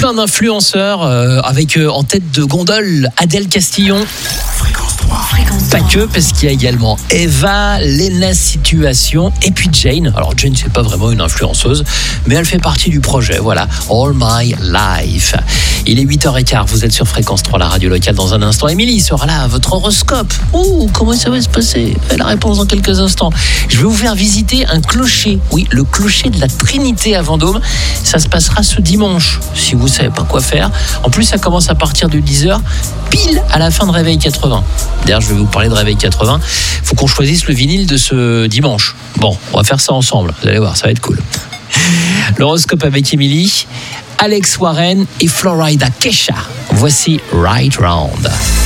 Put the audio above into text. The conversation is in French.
plein d'influenceurs avec en tête de gondole Adèle Castillon. Fréquence 3. Pas que, parce qu'il y a également Eva, Lena Situation et puis Jane. Alors Jane, c'est pas vraiment une influenceuse, mais elle fait partie du projet, voilà, All My Life. Il est 8h15, vous êtes sur Fréquence 3, la radio locale. Dans un instant, Émilie sera là, votre horoscope. Comment ça va se passer? La réponse dans quelques instants. Je vais vous faire visiter un clocher, oui, le clocher de la Trinité à Vendôme. Ça se passera ce dimanche, si vous savez pas quoi faire. En plus, ça commence à partir de 10h, pile à la fin de Réveil 80. D'ailleurs, je vais vous parler de Réveil 80. Il faut qu'on choisisse le vinyle de ce dimanche. Bon, on va faire ça ensemble. Vous allez voir, ça va être cool. L'horoscope avec Émilie, Alex Warren et Florida Kesha. Voici Right Round.